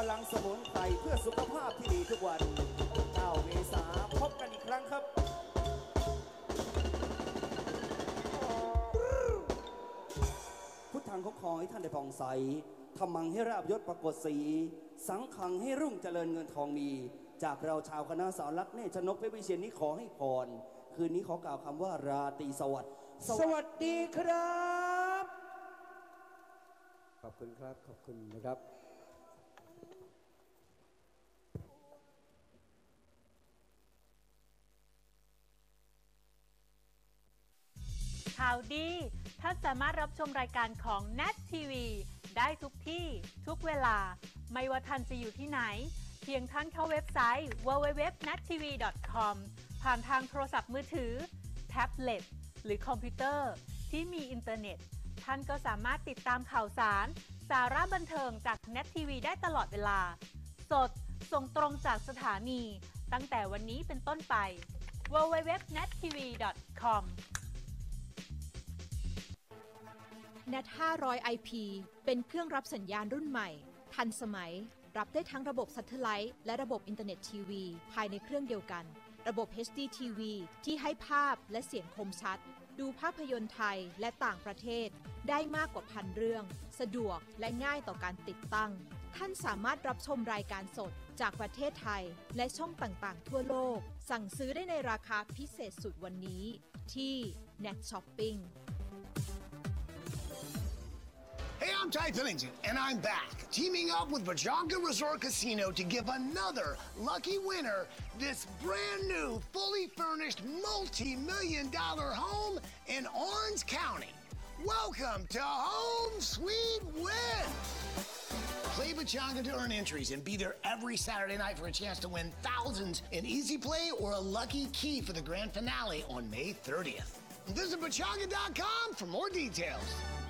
ลังสมุนไพรเพื่อสุขภาพที่ดีทุกวัน9 เมษายนพบกันอีกครั้งครับพุทธังเขาขอให้ท่านได้ผ่องใสธรรมังให้ราบยศปรากฏสีสังขังให้รุ่งเจริญเงินทองมีจากเราชาวคณะสาวรักเนชนกเพชรวิเชียรนี้ขอให้พรคืนนี้ขอกล่าวคำว่าราตรีสวัสดิ์สวัสดีครับขอบคุณครับขอบคุณนะครับข่าวดีท่านสามารถรับชมรายการของ NET TV ได้ทุกที่ทุกเวลาไม่ว่าท่านจะอยู่ที่ไหนเพียงท่านเข้าเว็บไซต์ www.nettv.com ผ่านทางโทรศัพท์มือถือแท็บเล็ตหรือคอมพิวเตอร์ที่มีอินเทอร์เน็ตท่านก็สามารถติดตามข่าวสารสาระบันเทิงจาก NET TV ได้ตลอดเวลาสดส่งตรงจากสถานีตั้งแต่วันนี้เป็นต้นไป www.nettv.com NET 500 IP เป็นเครื่องรับสัญญาณรุ่นใหม่ทันสมัยรับได้ทั้งระบบซัตเทไลท์และระบบอินเทอร์เน็ตทีวีภายในเครื่องเดียวกันระบบ HD TV ที่ให้ภาพและเสียงคมชัดดูภาพยนตร์ไทยและต่างประเทศได้มากกว่า1,000 เรื่องสะดวกและง่ายต่อการติดตั้งท่านสามารถรับชมรายการสดจากประเทศไทยและช่องต่างๆทั่วโลกสั่งซื้อได้ในราคาพิเศษสุดวันนี้ที่ NET Shopping Hey, I'm Ty Pennington, and I'm back, teaming up with Pechanga Resort Casino to give another lucky winner this brand new, fully furnished, multi-million-dollar home in Orange County. Welcome to Home Sweet Win! Play Pechanga to earn entries and be there every Saturday night for a chance to win thousands in easy play or a lucky key for the grand finale on May 30th. Visit Pechanga.com for more details.